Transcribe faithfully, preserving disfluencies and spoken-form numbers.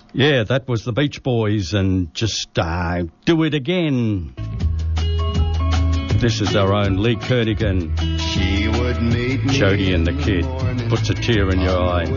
Yeah, that was the Beach Boys and just uh, Do It Again. This is our own Lee Kernaghan. She would meet me Jody and the Kid. Puts a tear in your eye.